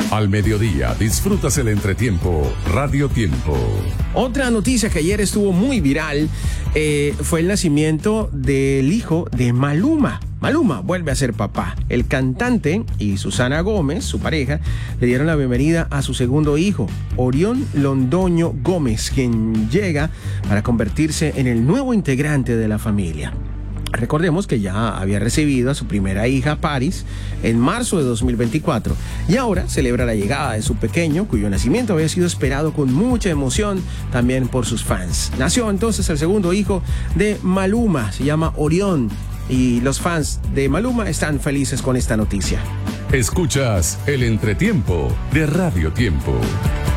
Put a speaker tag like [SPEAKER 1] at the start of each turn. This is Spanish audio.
[SPEAKER 1] Al mediodía disfrutas el entretiempo Radio Tiempo.
[SPEAKER 2] Otra noticia que ayer estuvo muy viral fue el nacimiento del hijo de Maluma. Maluma vuelve a ser papá. El cantante y Susana Gómez, su pareja, le dieron la bienvenida a su segundo hijo, Orión Londoño Gómez, quien llega para convertirse en el nuevo integrante de la familia. Recordemos que ya había recibido a su primera hija, Paris, en marzo de 2024 y ahora celebra la llegada de su pequeño, cuyo nacimiento había sido esperado con mucha emoción también por sus fans. Nació entonces el segundo hijo de Maluma, se llama Orión, y los fans de Maluma están felices con esta noticia.
[SPEAKER 1] Escuchas el entretiempo de Radio Tiempo.